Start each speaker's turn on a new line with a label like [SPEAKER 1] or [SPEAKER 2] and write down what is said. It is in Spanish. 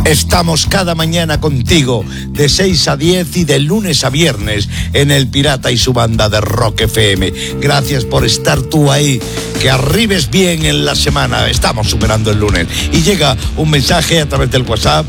[SPEAKER 1] Estamos cada mañana contigo de 6 a 10 y de lunes a viernes en El Pirata y su banda de Rock FM. Gracias por estar tú ahí, que arribes bien en la semana. Estamos superando el lunes. Y llega un mensaje a través del WhatsApp